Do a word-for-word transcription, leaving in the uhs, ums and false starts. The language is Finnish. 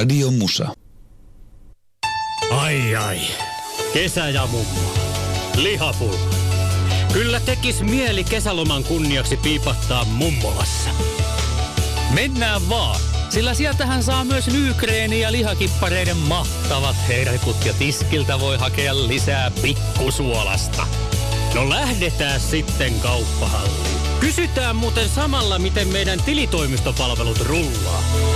Radio Musa. Ai ai, kesä ja mummo. Lihapulla. Kyllä tekis mieli kesäloman kunniaksi piipahtaa mummolassa. Mennään vaan, sillä sieltähän saa myös Nykreeni ja lihakippareiden mahtavat herkut ja tiskiltä voi hakea lisää pikkusuolasta. No lähdetään sitten kauppahalliin. Kysytään muuten samalla, miten meidän tilitoimistopalvelut rullaa.